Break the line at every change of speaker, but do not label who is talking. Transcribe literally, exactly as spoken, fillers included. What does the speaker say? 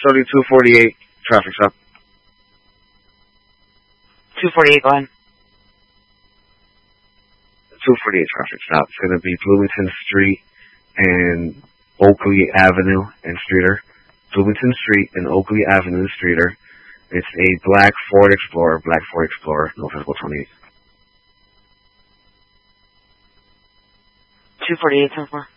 starting two forty-eight, traffic stop.
two forty-eight, go ahead.
two forty-eight traffic stop. It's going to be Bloomington Street and Oakley Avenue and Streeter. Bloomington Street and Oakley Avenue and Streeter. It's a black Ford Explorer, black Ford Explorer, no physical twenty-eight.
two forty-eight, ten four.